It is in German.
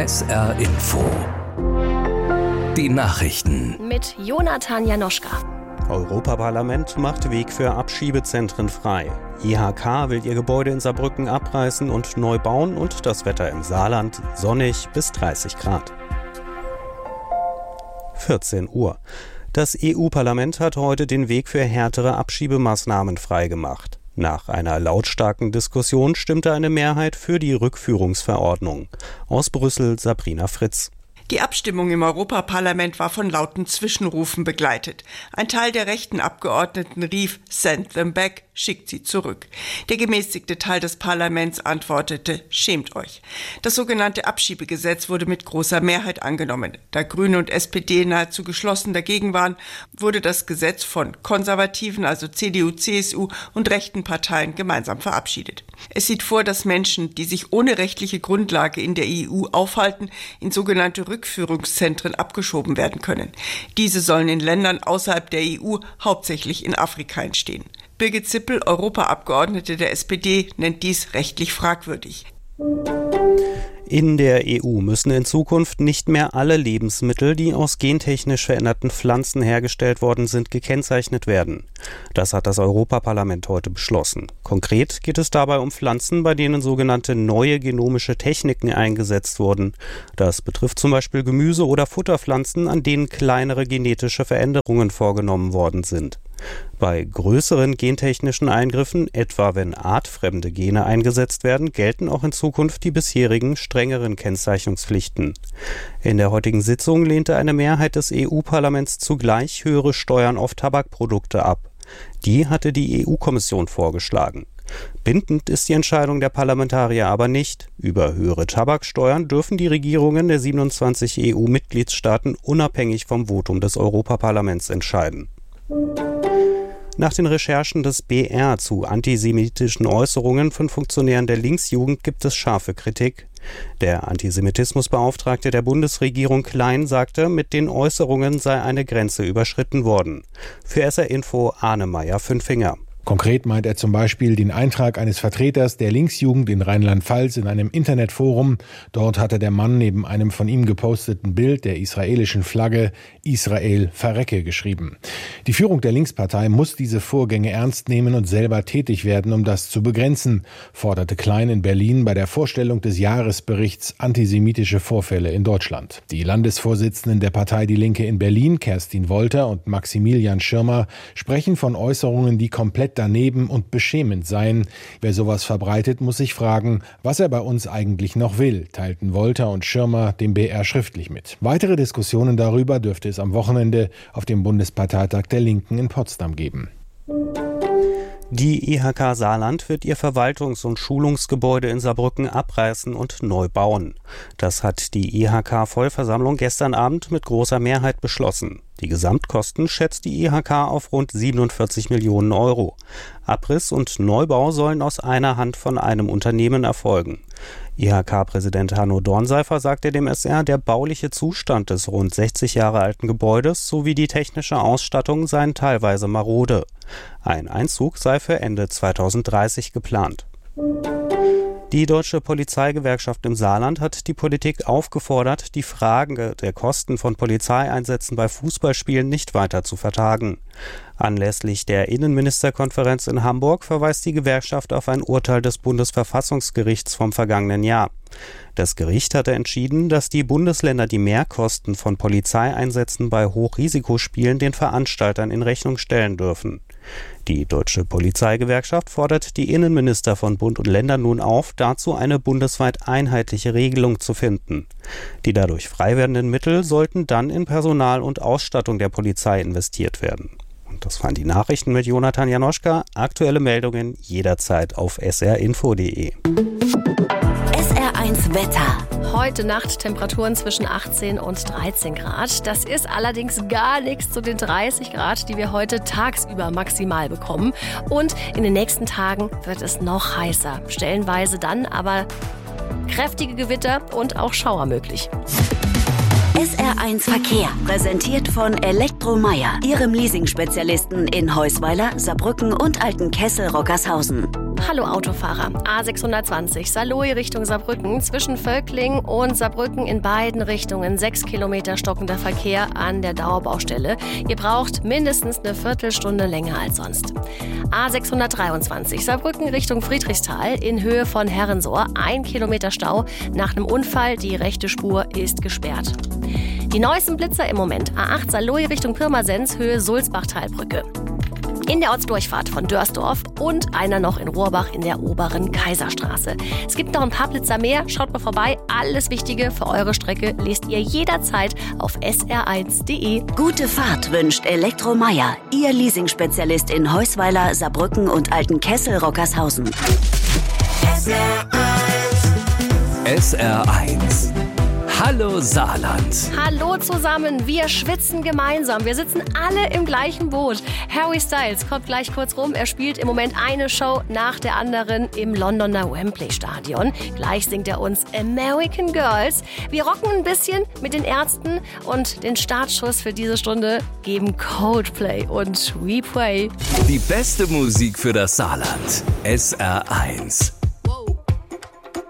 SR Info. Die Nachrichten. Mit Jonathan Janoschka. Europaparlament macht Weg für Abschiebezentren frei. IHK will ihr Gebäude in Saarbrücken abreißen und neu bauen und das Wetter im Saarland sonnig bis 30 Grad. 14 Uhr. Das EU-Parlament hat heute den Weg für härtere Abschiebemaßnahmen freigemacht. Nach einer lautstarken Diskussion stimmte eine Mehrheit für die Rückführungsverordnung. Aus Brüssel Sabrina Fritz. Die Abstimmung im Europaparlament war von lauten Zwischenrufen begleitet. Ein Teil der rechten Abgeordneten rief "Send them back", schickt sie zurück. Der gemäßigte Teil des Parlaments antwortete "Schämt euch". Das sogenannte Abschiebegesetz wurde mit großer Mehrheit angenommen. Da Grüne und SPD nahezu geschlossen dagegen waren, wurde das Gesetz von konservativen, also CDU, CSU und rechten Parteien gemeinsam verabschiedet. Es sieht vor, dass Menschen, die sich ohne rechtliche Grundlage in der EU aufhalten, in sogenannte Rückführungszentren abgeschoben werden können. Diese sollen in Ländern außerhalb der EU, hauptsächlich in Afrika, entstehen. Birgit Zippel, Europaabgeordnete der SPD, nennt dies rechtlich fragwürdig. In der EU müssen in Zukunft nicht mehr alle Lebensmittel, die aus gentechnisch veränderten Pflanzen hergestellt worden sind, gekennzeichnet werden. Das hat das Europaparlament heute beschlossen. Konkret geht es dabei um Pflanzen, bei denen sogenannte neue genomische Techniken eingesetzt wurden. Das betrifft zum Beispiel Gemüse- oder Futterpflanzen, an denen kleinere genetische Veränderungen vorgenommen worden sind. Bei größeren gentechnischen Eingriffen, etwa wenn artfremde Gene eingesetzt werden, gelten auch in Zukunft die bisherigen strengeren Kennzeichnungspflichten. In der heutigen Sitzung lehnte eine Mehrheit des EU-Parlaments zugleich höhere Steuern auf Tabakprodukte ab. Die hatte die EU-Kommission vorgeschlagen. Bindend ist die Entscheidung der Parlamentarier aber nicht. Über höhere Tabaksteuern dürfen die Regierungen der 27 EU-Mitgliedstaaten unabhängig vom Votum des Europaparlaments entscheiden. Nach den Recherchen des BR zu antisemitischen Äußerungen von Funktionären der Linksjugend gibt es scharfe Kritik. Der Antisemitismusbeauftragte der Bundesregierung Klein sagte, mit den Äußerungen sei eine Grenze überschritten worden. Für SR Info Arne Meyer-Fünfinger. Konkret meint er zum Beispiel den Eintrag eines Vertreters der Linksjugend in Rheinland-Pfalz in einem Internetforum. Dort hatte der Mann neben einem von ihm geposteten Bild der israelischen Flagge "Israel verrecke" geschrieben. Die Führung der Linkspartei muss diese Vorgänge ernst nehmen und selber tätig werden, um das zu begrenzen, forderte Klein in Berlin bei der Vorstellung des Jahresberichts Antisemitische Vorfälle in Deutschland. Die Landesvorsitzenden der Partei Die Linke in Berlin, Kerstin Wolter und Maximilian Schirmer, sprechen von Äußerungen, die komplett daneben und beschämend seien. Wer sowas verbreitet, muss sich fragen, was er bei uns eigentlich noch will, teilten Wolter und Schirmer dem BR schriftlich mit. Weitere Diskussionen darüber dürfte es am Wochenende auf dem Bundesparteitag der Linken in Potsdam geben. Die IHK Saarland wird ihr Verwaltungs- und Schulungsgebäude in Saarbrücken abreißen und neu bauen. Das hat die IHK-Vollversammlung gestern Abend mit großer Mehrheit beschlossen. Die Gesamtkosten schätzt die IHK auf rund 47 Millionen Euro. Abriss und Neubau sollen aus einer Hand von einem Unternehmen erfolgen. IHK-Präsident Hanno Dornseifer sagte dem SR, der bauliche Zustand des rund 60 Jahre alten Gebäudes sowie die technische Ausstattung seien teilweise marode. Ein Einzug sei für Ende 2030 geplant. Die Deutsche Polizeigewerkschaft im Saarland hat die Politik aufgefordert, die Frage der Kosten von Polizeieinsätzen bei Fußballspielen nicht weiter zu vertagen. Anlässlich der Innenministerkonferenz in Hamburg verweist die Gewerkschaft auf ein Urteil des Bundesverfassungsgerichts vom vergangenen Jahr. Das Gericht hatte entschieden, dass die Bundesländer die Mehrkosten von Polizeieinsätzen bei Hochrisikospielen den Veranstaltern in Rechnung stellen dürfen. Die Deutsche Polizeigewerkschaft fordert die Innenminister von Bund und Ländern nun auf, dazu eine bundesweit einheitliche Regelung zu finden. Die dadurch frei werdenden Mittel sollten dann in Personal und Ausstattung der Polizei investiert werden. Und das waren die Nachrichten mit Jonathan Janoschka. Aktuelle Meldungen jederzeit auf srinfo.de. SR1 Wetter. Heute Nacht Temperaturen zwischen 18 und 13 Grad. Das ist allerdings gar nichts zu den 30 Grad, die wir heute tagsüber maximal bekommen. Und in den nächsten Tagen wird es noch heißer. Stellenweise dann aber kräftige Gewitter und auch Schauer möglich. SR1 Verkehr, präsentiert von Elektromeier, Ihrem Leasing-Spezialisten in Heusweiler, Saarbrücken und Altenkessel-Rockershausen. Hallo Autofahrer. A620 Saarlouis Richtung Saarbrücken. Zwischen Völkling und Saarbrücken in beiden Richtungen 6 Kilometer stockender Verkehr an der Dauerbaustelle. Ihr braucht mindestens eine Viertelstunde länger als sonst. A623 Saarbrücken Richtung Friedrichsthal in Höhe von Herrensohr. 1 Kilometer Stau nach einem Unfall. Die rechte Spur ist gesperrt. Die neuesten Blitzer im Moment. A8 Saarlouis Richtung Pirmasens, Höhe Sulzbachtalbrücke. In der Ortsdurchfahrt von Dörsdorf und einer noch in Rohrbach in der oberen Kaiserstraße. Es gibt noch ein paar Blitzer mehr. Schaut mal vorbei. Alles Wichtige für eure Strecke lest ihr jederzeit auf sr1.de. Gute Fahrt wünscht Elektromeier, Ihr Leasingspezialist in Heusweiler, Saarbrücken und Altenkessel-Rockershausen. SR1. Hallo Saarland. Hallo zusammen, wir schwitzen gemeinsam. Wir sitzen alle im gleichen Boot. Harry Styles kommt gleich kurz rum. Er spielt im Moment eine Show nach der anderen im Londoner Wembley-Stadion. Gleich singt er uns American Girls. Wir rocken ein bisschen mit den Ärzten und den Startschuss für diese Stunde geben Coldplay und We Pray. Die beste Musik für das Saarland. SR1.